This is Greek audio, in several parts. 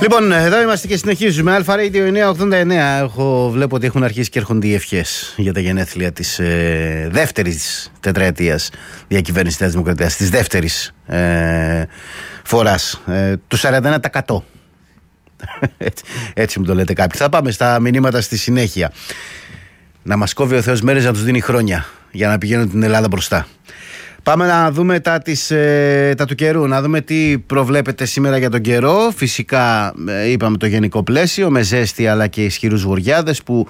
Λοιπόν, εδώ είμαστε και συνεχίζουμε. Αλφα Radio 989. Βλέπω ότι έχουν αρχίσει και έρχονται οι ευχές για τα γενέθλια της δεύτερης τετραετίας διακυβέρνησης της Δημοκρατίας, της δεύτερης φοράς, του 41%. Έτσι μου το λέτε κάποιοι. Θα πάμε στα μηνύματα στη συνέχεια. Να μας κόβει ο Θεός μέρες να τους δίνει χρόνια για να πηγαίνουν την Ελλάδα μπροστά. Πάμε να δούμε τα του καιρού, να δούμε τι προβλέπετε σήμερα για τον καιρό. Φυσικά είπαμε το γενικό πλαίσιο με ζέστη αλλά και ισχυρούς βορειάδες που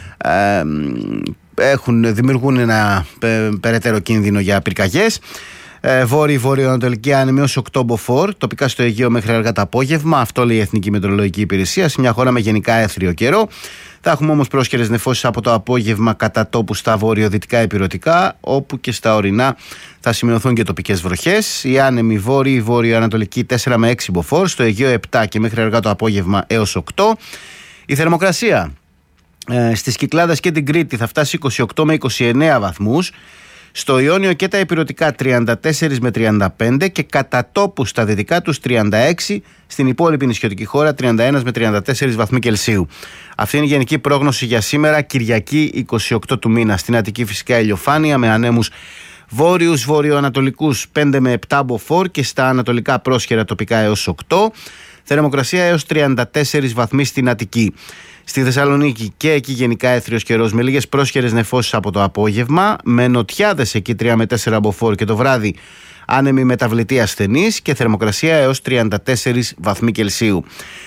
δημιουργούν ένα περαιτέρω κίνδυνο για πυρκαγιές. Βόρειο-βορειοανατολική άνεμη ως 8 μποφόρ, τοπικά στο Αιγαίο μέχρι αργά το απόγευμα. Αυτό λέει η Εθνική Μετεωρολογική Υπηρεσία. Σε μια χώρα με γενικά έθριο καιρό. Θα έχουμε όμως πρόσχερες νεφώσεις από το απόγευμα κατά τόπου στα βορειοδυτικά ηπειρωτικά, όπου και στα ορεινά θα σημειωθούν και τοπικές βροχές. Η άνεμη βόρειο-ανατολική 4 με 6 μποφόρ, στο Αιγαίο 7 και μέχρι αργά το απόγευμα έως 8. Η θερμοκρασία στις Κυκλάδες και την Κρήτη θα φτάσει 28 με 29 βαθμούς. Στο Ιόνιο και τα ηπειρωτικά 34 με 35 και κατά τόπου στα δυτικά τους 36, στην υπόλοιπη νησιωτική χώρα 31 με 34 βαθμοί Κελσίου. Αυτή είναι η γενική πρόγνωση για σήμερα, Κυριακή 28 του μήνα. Στην Αττική φυσικά ηλιοφάνεια με ανέμους βόρειους βορειοανατολικούς 5 με 7 μποφόρ και στα ανατολικά πρόσχερα τοπικά έως 8. Θερμοκρασία έως 34 βαθμοί στην Αττική. Στη Θεσσαλονίκη και εκεί γενικά έθριος καιρός με λίγες πρόσχερες νεφώσεις από το απόγευμα, με νοτιάδες εκεί 3 με 4 μποφόρ και το βράδυ άνεμη μεταβλητή ασθενής και θερμοκρασία έως 34 βαθμοί Κελσίου.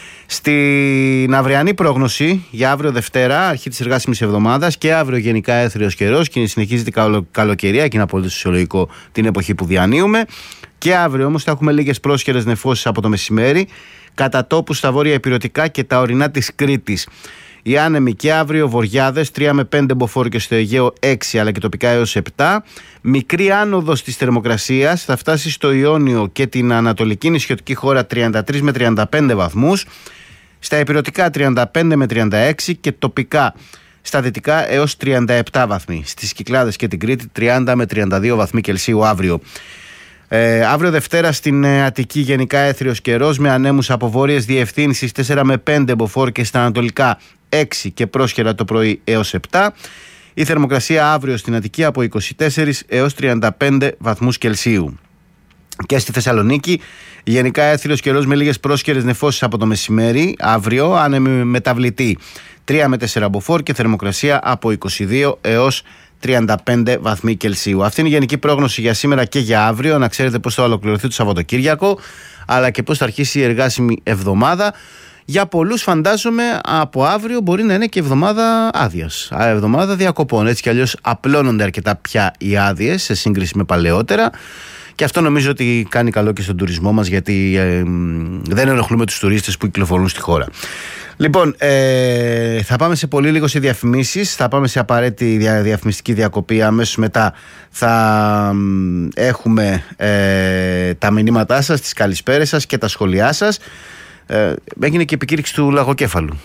Στην αυριανή πρόγνωση για αύριο Δευτέρα, αρχή της εργάσιμης εβδομάδας, και αύριο γενικά έθριος καιρός και συνεχίζεται καλοκαιρία και είναι απολύτως φυσιολογικό την εποχή που διανύουμε. Και αύριο όμως θα έχουμε λίγες πρόσχερες νεφώσεις από το μεσημέρι, κατά τόπου στα βόρεια ηπειρωτικά και τα ορεινά της Κρήτης. Οι άνεμοι και αύριο βορειάδες 3 με 5 μποφόρ και στο Αιγαίο 6 αλλά και τοπικά έως 7. Μικρή άνοδος της θερμοκρασίας θα φτάσει στο Ιόνιο και την ανατολική νησιωτική χώρα 33 με 35 βαθμούς. Στα ηπειρωτικά 35 με 36 και τοπικά στα δυτικά έως 37 βαθμοί. Στις Κυκλάδες και την Κρήτη 30 με 32 βαθμοί Κελσίου αύριο. Αύριο Δευτέρα στην Αττική γενικά έθριος καιρός με ανέμους από βόρειες διευθύνσεις 4 με 5 μποφόρ και στα ανατολικά 6 και πρόσχερα το πρωί έως 7. Η θερμοκρασία αύριο στην Αττική από 24 έως 35 βαθμούς Κελσίου. Και στη Θεσσαλονίκη γενικά έθριος καιρός με λίγες πρόσχερες νεφώσεις από το μεσημέρι. Αύριο άνεμη μεταβλητή 3 με 4 μποφόρ και θερμοκρασία από 22 έως 35 βαθμοί Κελσίου. Αυτή είναι η γενική πρόγνωση για σήμερα και για αύριο. Να ξέρετε πώς θα ολοκληρωθεί το Σαββατοκύριακο, αλλά και πώς θα αρχίσει η εργάσιμη εβδομάδα. Για πολλούς φαντάζομαι από αύριο μπορεί να είναι και εβδομάδα άδειας, εβδομάδα διακοπών. Έτσι κι αλλιώς απλώνονται αρκετά πια οι άδειες σε σύγκριση με παλαιότερα. Και αυτό νομίζω ότι κάνει καλό και στον τουρισμό μας, γιατί δεν ενοχλούμε τους τουρίστες που κυκλοφορούν στη χώρα. Λοιπόν, θα πάμε σε πολύ λίγο σε διαφημίσεις. Θα πάμε σε απαραίτητη διαφημιστική διακοπή. Αμέσως μετά θα έχουμε τα μηνύματά σας, τις καλησπέρες σας και τα σχόλιά σας. Έγινε και επικήρυξη του λαγοκέφαλου.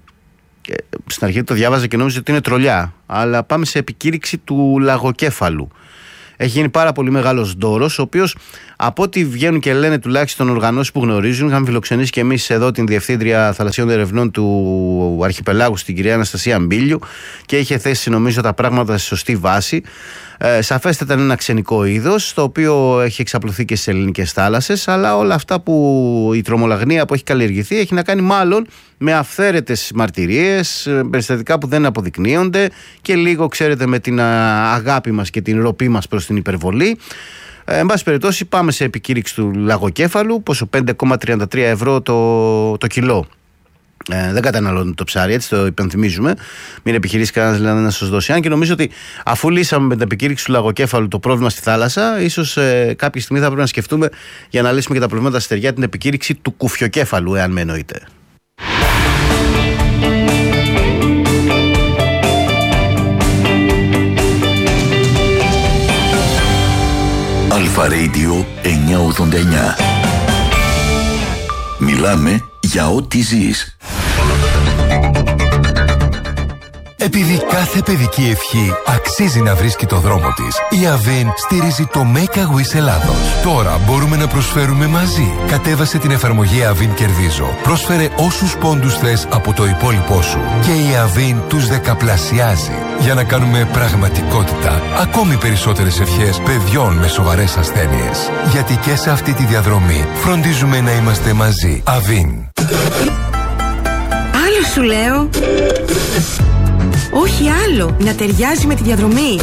Στην αρχή το διάβαζα και νόμιζα ότι είναι τρολιά, αλλά πάμε σε επικήρυξη του λαγοκέφαλου. Έχει γίνει πάρα πολύ μεγάλος ντόρος, ο οποίος από ό,τι βγαίνουν και λένε τουλάχιστον οργανώσεις που γνωρίζουν, είχαμε φιλοξενήσει και εμείς εδώ την Διευθύντρια Θαλασσίων Ερευνών του Αρχιπελάγου, στην κυρία Αναστασία Μπίλιου, και είχε θέσει νομίζω τα πράγματα σε σωστή βάση. Σαφέστατα είναι ένα ξενικό είδος, το οποίο έχει εξαπλωθεί και στις ελληνικές θάλασσες, αλλά όλα αυτά που η τρομολαγνία που έχει καλλιεργηθεί έχει να κάνει μάλλον με αυθαίρετες μαρτυρίες, περιστατικά που δεν αποδεικνύονται και λίγο, ξέρετε, με την αγάπη μας και την ροπή μας προς την υπερβολή. Εν πάση περιπτώσει, πάμε σε επικήρυξη του λαγοκέφαλου. Πόσο? 5,33 ευρώ το κιλό. Δεν καταναλώνει το ψάρι, έτσι το υπενθυμίζουμε. Μην επιχειρήσει κανένας δηλαδή να σας δώσει. Αν και νομίζω ότι αφού λύσαμε με την επικήρυξη του λαγοκέφαλου το πρόβλημα στη θάλασσα, ίσως κάποια στιγμή θα πρέπει να σκεφτούμε για να λύσουμε και τα προβλήματα στα στεριά την επικήρυξη του κουφιοκέφαλου, εάν με εννοείτε. Αλφα Radio 989. Μιλάμε για ό,τι ζεις. Επειδή κάθε παιδική ευχή αξίζει να βρίσκει το δρόμο της, η Avin στηρίζει το Make a Wish Ελλάδος. Τώρα μπορούμε να προσφέρουμε μαζί. Κατέβασε την εφαρμογή Avin Κερδίζω. Πρόσφερε όσους πόντους θες από το υπόλοιπό σου και η Avin τους δεκαπλασιάζει για να κάνουμε πραγματικότητα ακόμη περισσότερες ευχές παιδιών με σοβαρές ασθένειες. Γιατί και σε αυτή τη διαδρομή φροντίζουμε να είμαστε μαζί. Avin. Άλλο σου λέω. Όχι άλλο, να ταιριάζει με τη διαδρομή.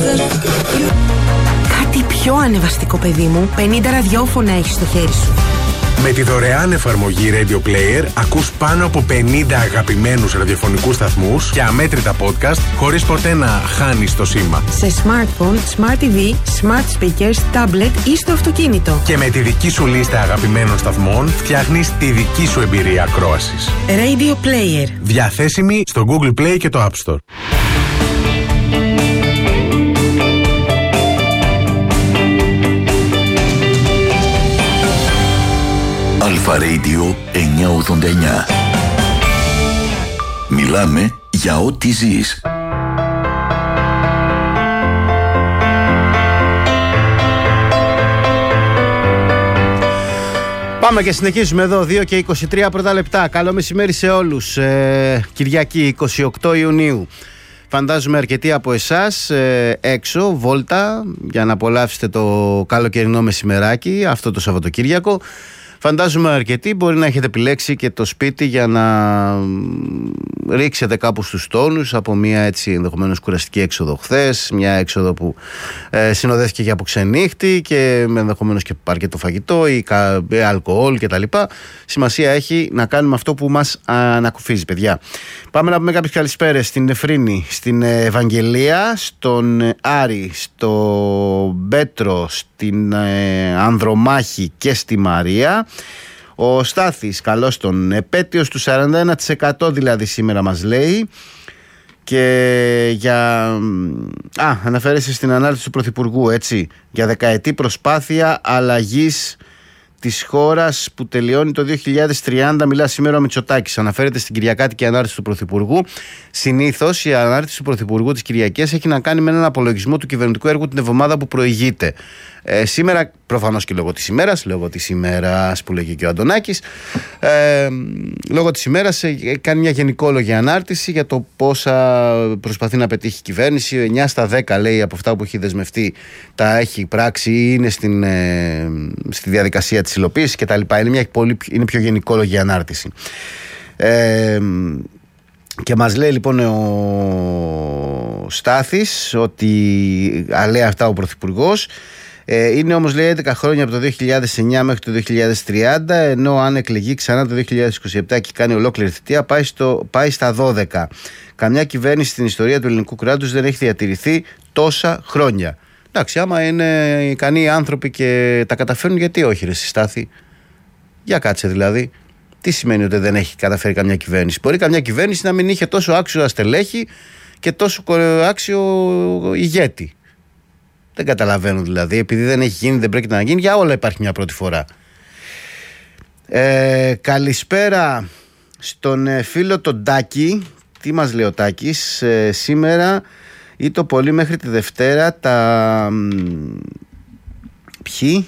Κάτι πιο ανεβαστικό, παιδί μου. 50 ραδιόφωνα έχεις στο χέρι σου. Με τη δωρεάν εφαρμογή Radio Player ακούς πάνω από 50 αγαπημένους ραδιοφωνικούς σταθμούς και αμέτρητα podcast χωρίς ποτέ να χάνεις το σήμα. Σε smartphone, smart TV, smart speakers, tablet ή στο αυτοκίνητο. Και με τη δική σου λίστα αγαπημένων σταθμών φτιάχνεις τη δική σου εμπειρία ακρόασης. Radio Player. Διαθέσιμη στο Google Play και το App Store. Αλφα Radio 989. Μιλάμε για ό,τι ζεις. Πάμε και συνεχίζουμε εδώ, 2 και 23 πρώτα λεπτά. Καλό μεσημέρι σε όλους. Κυριακή 28 Ιουνίου. Φαντάζομαι αρκετοί από εσάς έξω, βόλτα, για να απολαύσετε το καλοκαιρινό μεσημεράκι αυτό το Σαββατοκύριακο. Φαντάζομαι αρκετοί μπορεί να έχετε επιλέξει και το σπίτι για να ρίξετε κάπου στους τόνους από μια έτσι ενδεχομένως κουραστική έξοδο χθες, μια έξοδο που συνοδεύτηκε και από ξενύχτη και ενδεχομένως και αρκετό φαγητό ή αλκοόλ κτλ. Σημασία έχει να κάνουμε αυτό που μας ανακουφίζει, παιδιά. Πάμε να πούμε κάποιες καλησπέρες στην Εφρίνη, στην Ευαγγελία, στον Άρη, στο Μπέτρο, στην Ανδρομάχη και στη Μαρία. Ο Στάθης, καλώς τον, επέτειος του 41% δηλαδή σήμερα μας λέει. Και για... αναφέρεσαι στην ανάρτηση του Πρωθυπουργού, έτσι, για δεκαετή προσπάθεια αλλαγής της χώρας που τελειώνει το 2030, μιλά σήμερα ο Μητσοτάκης. Αναφέρεται στην Κυριακάτικη ανάρτηση του Πρωθυπουργού. Συνήθως η ανάρτηση του Πρωθυπουργού της Κυριακής έχει να κάνει με έναν απολογισμό του κυβερνητικού έργου την εβδομάδα που προηγείται. Σήμερα, προφανώς και λόγω της ημέρας που λέγει και ο Αντωνάκης, λόγω της ημέρας κάνει μια γενικόλογη ανάρτηση για το πόσα προσπαθεί να πετύχει η κυβέρνηση. 9 στα 10 λέει από αυτά που έχει δεσμευτεί τα έχει πράξει ή είναι στη διαδικασία της υλοποίησης κτλ. Είναι πιο γενικόλογη ανάρτηση. Και μας λέει λοιπόν ο Στάθης ότι λέει αυτά ο Πρωθυπουργός. Είναι όμως λέει 11 χρόνια από το 2009 μέχρι το 2030, ενώ αν εκλεγεί ξανά το 2027 και κάνει ολόκληρη θητεία πάει στα 12. Καμιά κυβέρνηση στην ιστορία του ελληνικού κράτους δεν έχει διατηρηθεί τόσα χρόνια. Εντάξει, άμα είναι ικανοί άνθρωποι και τα καταφέρουν, γιατί όχι ρε Στάθη? Για κάτσε δηλαδή. Τι σημαίνει ότι δεν έχει καταφέρει καμιά κυβέρνηση? Μπορεί καμιά κυβέρνηση να μην είχε τόσο άξιο στελέχη και τόσο άξιο ηγέτη. Δεν καταλαβαίνω δηλαδή. Επειδή δεν έχει γίνει, δεν πρέπει να γίνει. Για όλα υπάρχει μια πρώτη φορά. Καλησπέρα στον φίλο τον Τάκη. Τι μας λέει ο Τάκης? Σήμερα ή το πολύ μέχρι τη Δευτέρα ποιοι?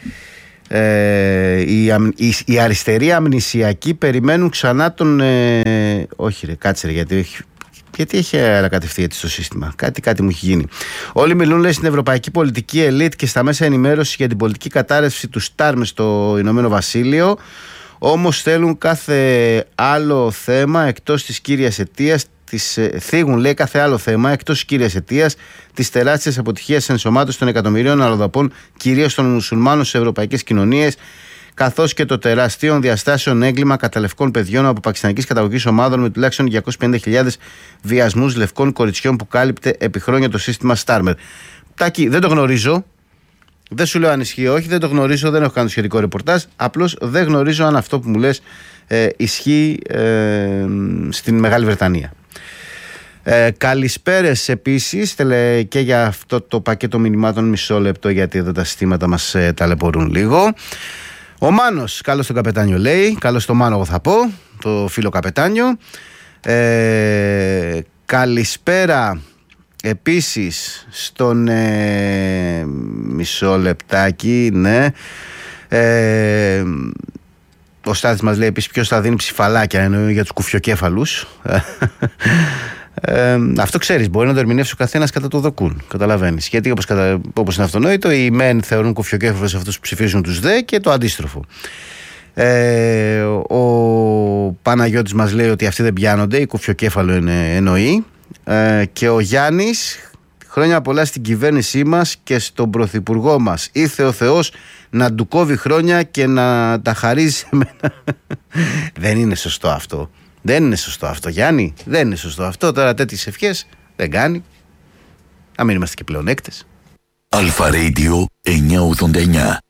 Οι αριστεροί αμνησιακοί περιμένουν ξανά τον... όχι ρε, κάτσε ρε, γιατί έχει ανακατευτεί έτσι το σύστημα. Κάτι μου έχει γίνει. Όλοι μιλούν, λέει, στην ευρωπαϊκή πολιτική ελίτ και στα μέσα ενημέρωση για την πολιτική κατάρρευση του Στάρμ στο Ηνωμένο Βασίλειο. Όμως θέλουν κάθε άλλο θέμα εκτός της κύριας αιτίας. Θίγουν, λέει, κάθε άλλο θέμα εκτός της κύριας αιτίας της τεράστιας αποτυχίας ενσωμάτωσης των εκατομμυρίων αλλοδαπών, κυρίως των μουσουλμάνων στις ευρωπαϊκές κοινωνίες, καθώς και το τεράστιο διαστάσεων έγκλημα κατά λευκών παιδιών από πακιστανικής καταγωγής ομάδων με τουλάχιστον 250.000 βιασμούς λευκών κοριτσιών που κάλυπτε επί χρόνια το σύστημα Στάρμερ. Τάκη, δεν το γνωρίζω. Δεν σου λέω αν ισχύει όχι, δεν το γνωρίζω, δεν έχω κάνει το σχετικό ρεπορτάζ. Απλώς δεν γνωρίζω αν αυτό που μου λες ισχύει στην Μεγάλη Βρετανία. Καλησπέρες επίσης και για αυτό το πακέτο μηνυμάτων, μισό λεπτό γιατί εδώ τα συστήματα μας ταλαιπωρούν λίγο. Ο Μάνος, καλώς τον καπετάνιο λέει, καλώς τον Μάνο εγώ θα πω, το φίλο καπετάνιο. Καλησπέρα επίσης στον μισό λεπτάκι, ναι. Ο Στάθης μας λέει επίσης ποιος θα δίνει ψηφαλάκια, εννοεί για τους κουφιοκέφαλους. Αυτό ξέρεις, μπορεί να το ερμηνεύσει ο καθένας κατά το δοκούν. Καταλαβαίνεις. Γιατί όπως είναι αυτονόητο, οι μεν θεωρούν κουφιοκέφαλους αυτούς που ψηφίζουν τους δε και το αντίστροφο. Ο Παναγιώτης μας λέει ότι αυτοί δεν πιάνονται, η κουφιοκέφαλο εννοεί. Και ο Γιάννης, χρόνια πολλά στην κυβέρνησή μας και στον πρωθυπουργό μας. Ήρθε ο Θεός να του κόβει χρόνια και να τα χαρίζει σε μένα. Δεν είναι σωστό αυτό. Δεν είναι σωστό αυτό, Γιάννη. Δεν είναι σωστό αυτό. Τώρα τέτοιες ευχές δεν κάνει. Να μην είμαστε και πλεονέκτες. Αλφα Radio 989.